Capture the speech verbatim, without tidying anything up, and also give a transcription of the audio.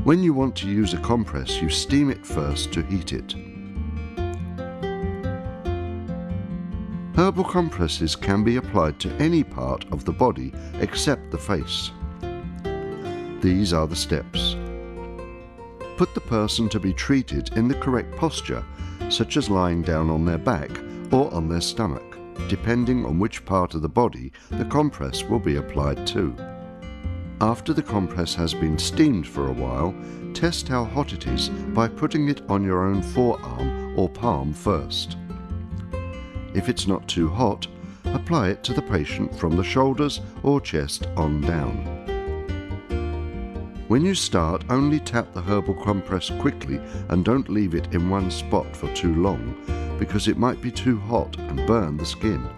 When you want to use a compress, you steam it first to heat it. Herbal compresses can be applied to any part of the body except the face. These are the steps. Put the person to be treated in the correct posture, such as lying down on their back or on their stomach, depending on which part of the body the compress will be applied to. After the compress has been steamed for a while, test how hot it is by putting it on your own forearm or palm first. If it's not too hot, apply it to the patient from the shoulders or chest on down. When you start, only tap the herbal compress quickly and don't leave it in one spot for too long, because it might be too hot and burn the skin.